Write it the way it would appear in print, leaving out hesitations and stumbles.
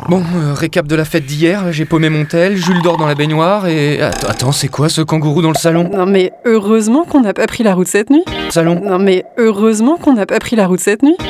Bon, récap de la fête d'hier, j'ai paumé mon tel, Jules dort dans la baignoire et... Attends, c'est quoi ce kangourou dans le salon ? Non mais heureusement qu'on n'a pas pris la route cette nuit. Salon ? Non mais heureusement qu'on n'a pas pris la route cette nuit.